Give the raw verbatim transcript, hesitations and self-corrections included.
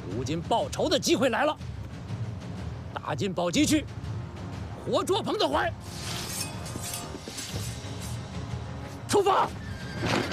如今报仇的机会来了，打进宝鸡去，活捉彭德怀。出发！